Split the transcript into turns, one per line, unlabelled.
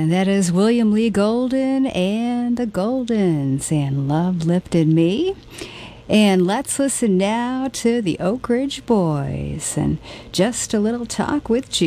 And that is William Lee Golden and the Goldens and Love Lifted Me. And let's listen now to the Oak Ridge Boys and Just a Little Talk with